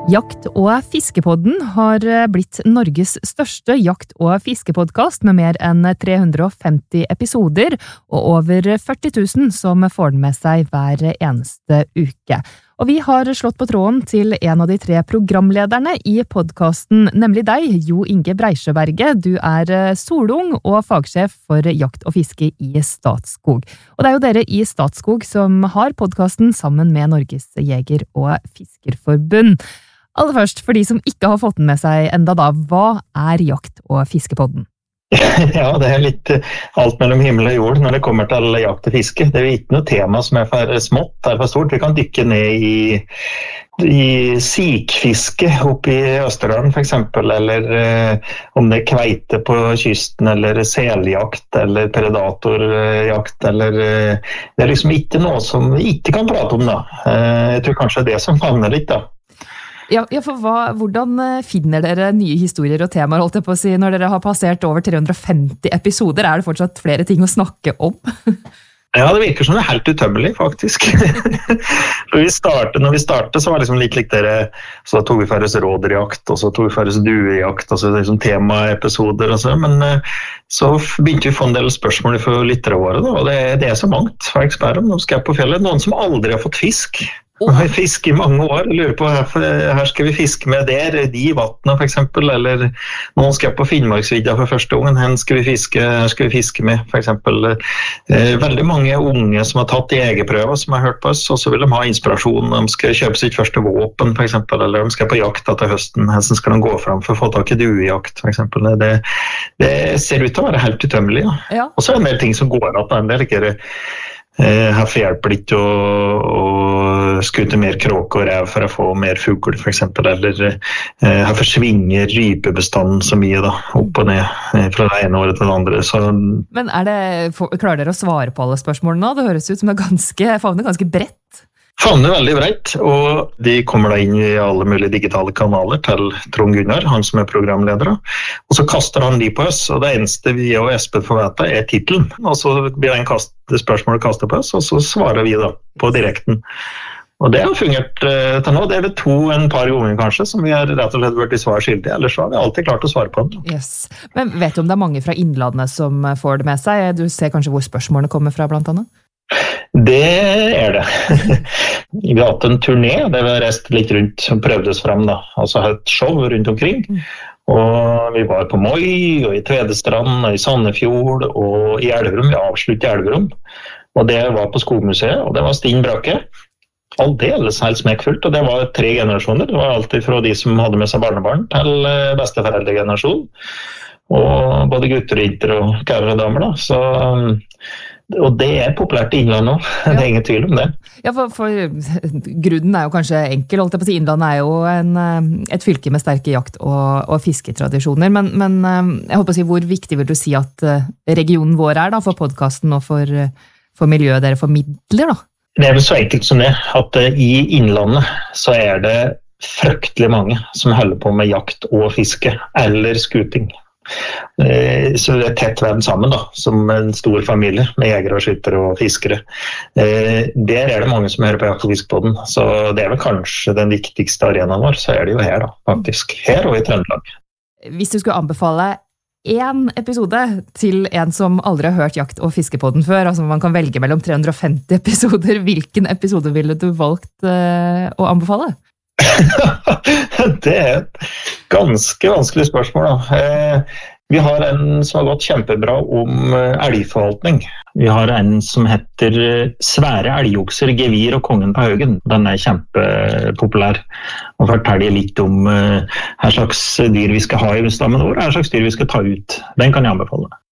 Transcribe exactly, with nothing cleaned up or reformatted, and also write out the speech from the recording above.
Jakt- og fiskepodden har blitt Norges største jakt- og fiskepodcast med mer enn tre hundre og femti episoder og over førti tusen som får den med seg hver eneste uke. Og vi har slått på tråden til en av de tre programlederne i podcasten, nemlig deg, Jo Inge Breisjøberget. Du er solung og fagsjef for jakt og fiske i Statskog. Og det er jo dere i Statskog som har podcasten sammen med Norges Jeger- og Fiskerforbund. Aller først, for de som ikke har fått den med seg enda da, hva er jakt- og fiskepodden? Ja, det er litt alt mellom himmel og jord når det kommer til jakt og fiske. Det er jo ikke noe tema som er for smått, eller for stort. Vi kan dykke ned i, i sikfiske oppe i Østerdalen for eksempel, eller eh, om det er kveite på kysten, eller seljakt, eller predatorjakt, eller eh, det er liksom ikke noe som vi ikke kan prate om da. Eh, jeg tror kanskje det er det som favner litt da. Ja, ja, for hva, hvordan finner dere nye historier og temaer, holdt jeg på å si, når dere har passert over tre hundre og femti episoder? Er det fortsatt flere ting å snakke om? Ja, det virker som det er helt utømmelig, faktisk. vi startet, når vi startet, så var det liksom litt likt dere, så da tog vi for oss rådyrjakt, og så tog vi for oss duejakt, altså liksom temaepisoder og så, men så begynte vi å få en del spørsmål for lyttere våre, da, og det, det er så mangt, for jeg spør om, de skal på fjellet, noen som aldri har fått fisk. Vi har fisket i mange år, jeg lurer på her skal vi fiske med der, de i vattnet for eksempel, eller noen skal på Finnmarksvidda for første gangen, her skal vi fiske, her skal vi fiske med for eksempel. Eh, veldig mange unge som har tatt jegerprøver som har hørt på oss, og så vil de ha inspirasjon, de skal kjøpe sitt første våpen for eksempel, eller de skal på jakt etter høsten, her skal de gå fram for å få tak i duejakt for eksempel. Det, det ser ut til å være helt utømmelig, ja. Ja. Og så er det en del ting som går at en del ikke Eh, herfor hjelper det ikke å, å skute mer kråk og rev for å få mer fugl for eksempel, eller eh, herfor svinger rypebestanden så mye da, opp og ned eh, fra det ene året til det andre. Så... Men er det, klarer dere å svare på alle spørsmålene nå? Det høres ut som det er ganske, favner ganske bredt. Favner veldig bredt, og de kommer da inn i alle mulige digitale kanaler til Trond Gunnar, han som er programleder. Og så kaster han de på oss, og det eneste vi og Espen får vite er titelen. Og så blir en kast, spørsmål kastet på oss, og så svarer vi da på direkten. Og det har fungert eh, til nå. Det er vel to en par ganger kanskje, som vi har rett og slett vært i svar skyldig, ellers har vi alltid klart å svare på den. Yes. Men vet du om det er mange fra Innlandet som får det med seg? Du ser kanskje hvor spørsmålene kommer fra blant annet? Det er det. Vi har hatt en turné, der vi har reist litt rundt og prøvdes frem da, altså et show rundt omkring. Og vi var på Moi, og i Tvedestrand, og i Sandefjord, og i Elverum, vi avsluttet i Elverum. Og det var på Skogmuseet, og det var Stinn Brakke. Aldeles helt smekkfullt, og det var tre generasjoner. Det var alltid fra de som hadde med seg barnebarn til besteforeldregenerasjon. Og både gutter og jenter og kære og damer da, så... Og det er populært i Innlandet nå, ja. Det er ingen tvil om det. Ja, for, for grunnen er jo kanskje enkel, holdt jeg på å si. Innlandet er jo en, et fylke med sterke jakt- og, og fisketradisjoner, men, men jeg håper å si, hvor viktig vil du si at regionen vår er da, for podcasten og for, for miljøet dere formidler da? Det er vel så enkelt som det, at i Innlandet så er det fryktelig mange som holder på med jakt og fiske, eller skuting. Så det er tett vevd sammen da, som en stor familie med jegere og skyttere og fiskere. Der er det mange som hører på jakt- og fiskepodden, så det er vel kanskje den viktigste arenaen vår, så er det jo her da, faktisk. Her og i Trøndelag. Hvis du skulle anbefale en episode til en som aldri har hørt jakt- og fiskepodden før, altså man kan velge mellom tre hundre og femti episoder, hvilken episode ville du valgt uh, å anbefale? Det er et ganske vanskelig spørsmål da. Eh, vi har en som har gått kjempebra om elgforvaltning. Vi har en som heter Svære elgokser, gevir og kongen på Haugen. Den er kjempepopulær og forteller litt om eh, hva slags dyr vi skal ha i stammen vår, hva slags dyr vi skal ta ut. Den kan jeg anbefale.